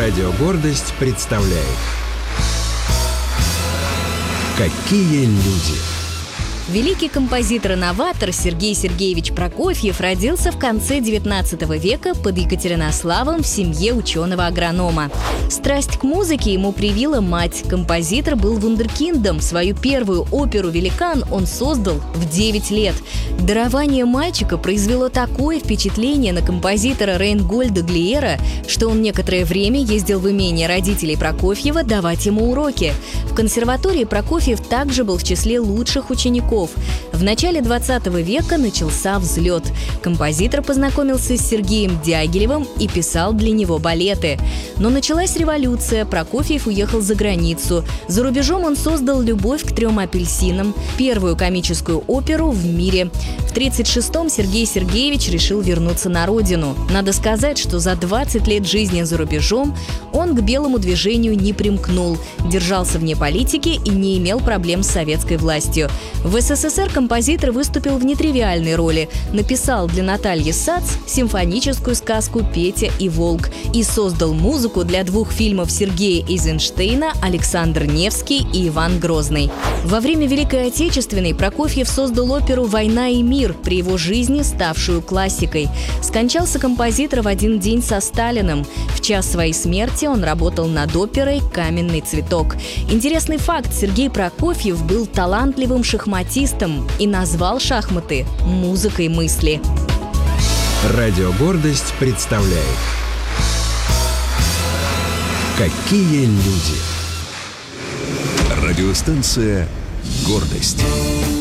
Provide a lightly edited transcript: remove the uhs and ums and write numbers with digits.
Радио «Гордость» представляет «Какие люди». Великий композитор-новатор Сергей Сергеевич Прокофьев родился в конце XIX века под Екатеринославом в семье ученого-агронома. Страсть к музыке ему привила мать. Композитор был вундеркиндом. Свою первую оперу «Великан» он создал в 9 лет. Дарование мальчика произвело такое впечатление на композитора Рейнгольда Глиера, что он некоторое время ездил в имение родителей Прокофьева давать ему уроки. В консерватории Прокофьев также был в числе лучших учеников. В начале 20 века начался взлет. Композитор познакомился с Сергеем Дягилевым и писал для него балеты. Но началась революция, Прокофьев уехал за границу. За рубежом он создал «Любовь к 3 апельсинам», первую комическую оперу в мире. В 1936-м Сергей Сергеевич решил вернуться на родину. Надо сказать, что за 20 лет жизни за рубежом он к белому движению не примкнул, держался вне политики и не имел проблем с советской властью. В СССР композитор выступил в нетривиальной роли. Написал для Натальи Сац симфоническую сказку «Петя и волк» и создал музыку для 2 фильмов Сергея Эйзенштейна «Александр Невский» и «Иван Грозный». Во время Великой Отечественной Прокофьев создал оперу «Война и мир», при его жизни ставшую классикой. Скончался композитор в один день со Сталиным. В час своей смерти он работал над оперой «Каменный цветок». Интересный факт: Сергей Прокофьев был талантливым шахматистом и назвал шахматы музыкой мысли. Радио «Гордость» представляет «Какие люди». Радиостанция «Гордость».